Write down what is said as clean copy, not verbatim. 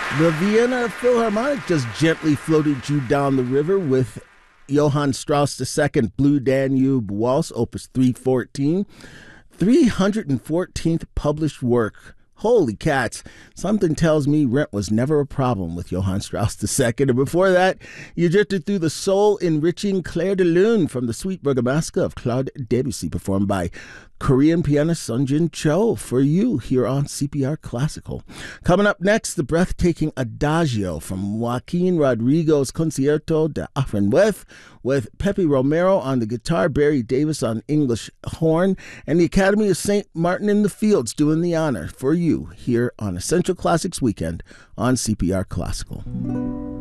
The Vienna Philharmonic just gently floated you down the river with Johann Strauss II Blue Danube Waltz, Opus 314, 314th published work. Holy cats. Something tells me rent was never a problem with Johann Strauss II. And before that, you drifted through the soul-enriching Clair de Lune from the Sweet Bergamasque of Claude Debussy, performed by Korean pianist Sungjin Cho for you here on CPR Classical. Coming up next, the breathtaking Adagio from Joaquin Rodrigo's Concierto de Aranjuez with Pepe Romero on the guitar, Barry Davis on English horn, and the Academy of St. Martin in the Fields doing the honor for you here on Essential Classics Weekend on CPR Classical.